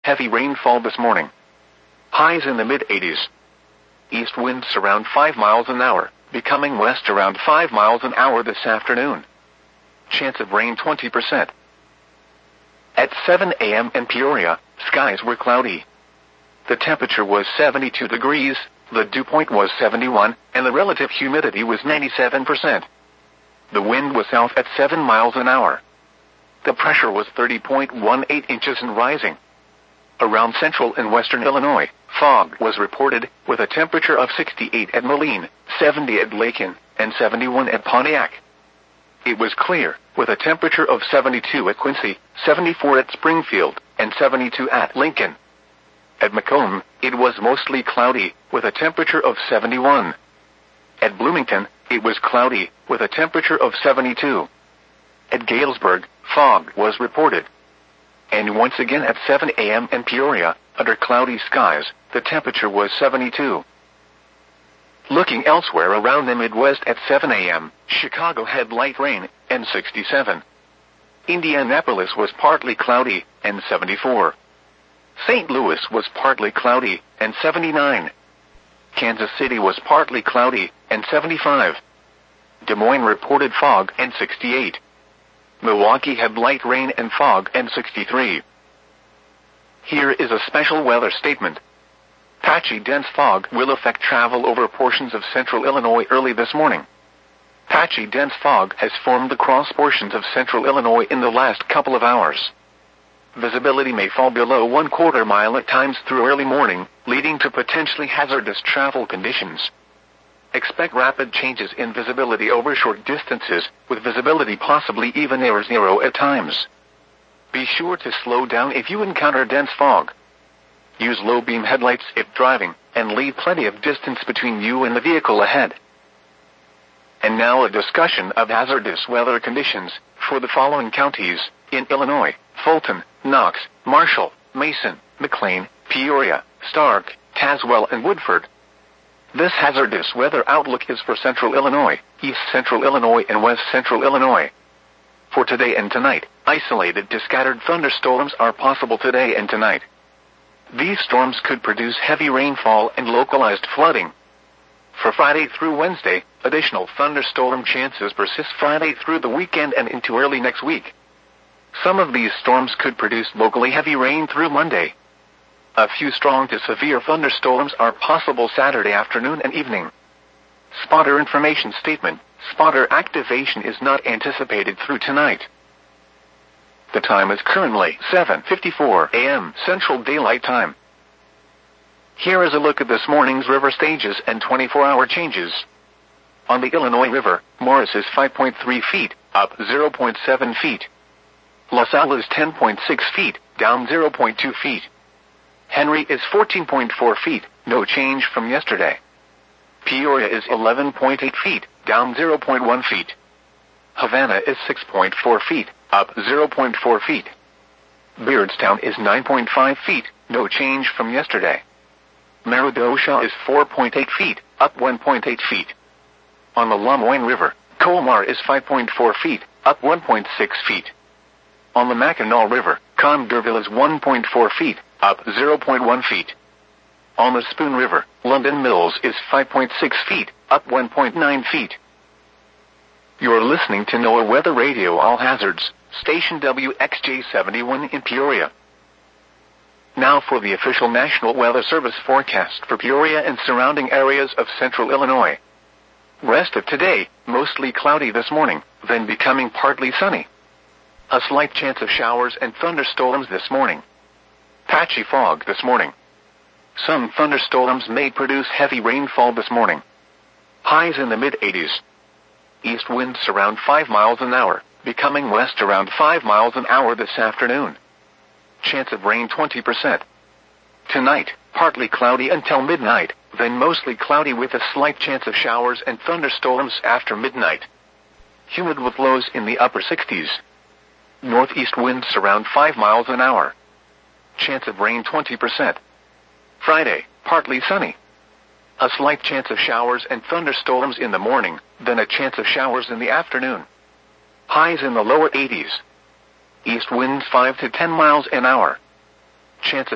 Heavy rainfall this morning. Highs in the mid-80s. East winds around 5 miles an hour, becoming west around 5 miles an hour this afternoon. Chance of rain 20%. At 7 a.m. in Peoria, skies were cloudy. The temperature was 72 degrees, the dew point was 71, and the relative humidity was 97%. The wind was south at 7 miles an hour. The pressure was 30.18 inches and rising. Around central and western Illinois, fog was reported, with a temperature of 68 at Moline, 70 at Lakin, and 71 at Pontiac. It was clear, with a temperature of 72 at Quincy, 74 at Springfield, and 72 at Lincoln. At Macomb, it was mostly cloudy, with a temperature of 71. At Bloomington, it was cloudy, with a temperature of 72. At Galesburg, fog was reported. And once again at 7 a.m. in Peoria, under cloudy skies, the temperature was 72. Looking elsewhere around the Midwest at 7 a.m., Chicago had light rain, and 67. Indianapolis was partly cloudy, and 74. St. Louis was partly cloudy, and 79. Kansas City was partly cloudy, and 75. Des Moines reported fog, and 68. Milwaukee had light rain and fog, and 63. Here is a special weather statement. Patchy dense fog will affect travel over portions of central Illinois early this morning. Patchy dense fog has formed across portions of central Illinois in the last couple of hours. Visibility may fall below 1/4 mile at times through early morning, leading to potentially hazardous travel conditions. Expect rapid changes in visibility over short distances, with visibility possibly even near zero at times. Be sure to slow down if you encounter dense fog. Use low beam headlights if driving, and leave plenty of distance between you and the vehicle ahead. And now a discussion of hazardous weather conditions for the following counties in Illinois: Fulton, Knox, Marshall, Mason, McLean, Peoria, Stark, Tazewell, and Woodford. This hazardous weather outlook is for central Illinois, east central Illinois, and west central Illinois. For today and tonight, isolated to scattered thunderstorms are possible today and tonight. These storms could produce heavy rainfall and localized flooding. For Friday through Wednesday, additional thunderstorm chances persist Friday through the weekend and into early next week. Some of these storms could produce locally heavy rain through Monday. A few strong to severe thunderstorms are possible Saturday afternoon and evening. Spotter information statement: spotter activation is not anticipated through tonight. The time is currently 7:54 a.m. Central Daylight Time. Here is a look at this morning's river stages and 24-hour changes. On the Illinois River, Morris is 5.3 feet, up 0.7 feet. LaSalle is 10.6 feet, down 0.2 feet. Henry is 14.4 feet, no change from yesterday. Peoria is 11.8 feet, down 0.1 feet. Havana is 6.4 feet, up 0.4 feet. Beardstown is 9.5 feet, no change from yesterday. Meridosha is 4.8 feet, up 1.8 feet. On the Lemoyne River, Colmar is 5.4 feet, up 1.6 feet. On the Mackinac River, Condorville is 1.4 feet, up 0.1 feet. On the Spoon River, London Mills is 5.6 feet, up 1.9 feet. You're listening to NOAA Weather Radio All Hazards, station WXJ71 in Peoria. Now for the official National Weather Service forecast for Peoria and surrounding areas of central Illinois. Rest of today, mostly cloudy this morning, then becoming partly sunny. A slight chance of showers and thunderstorms this morning. Patchy fog this morning. Some thunderstorms may produce heavy rainfall this morning. Highs in the mid-80s. East winds around 5 miles an hour, becoming west around 5 miles an hour this afternoon. Chance of rain 20%. Tonight, partly cloudy until midnight, then mostly cloudy with a slight chance of showers and thunderstorms after midnight. Humid with lows in the upper 60s. Northeast winds around 5 miles an hour. Chance of rain 20%. Friday, partly sunny. A slight chance of showers and thunderstorms in the morning, then a chance of showers in the afternoon. Highs in the lower 80s. East winds 5 to 10 miles an hour. Chance of